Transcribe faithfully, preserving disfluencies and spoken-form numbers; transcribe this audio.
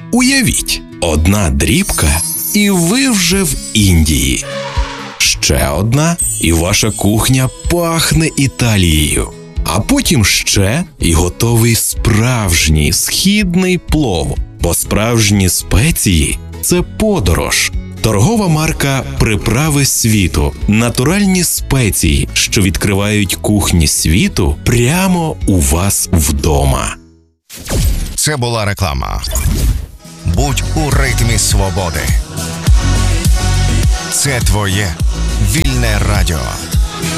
Уявіть, одна дрібка, і ви вже в Індії. Ще одна, і ваша кухня пахне Італією. А потім ще, і готовий справжній східний плов. Бо справжні спеції – це подорож. Торгова марка «Приправи світу» – натуральні спеції, що відкривають кухні світу прямо у вас вдома. Це була реклама. Будь у ритмі свободи. Це твоє вільне радіо.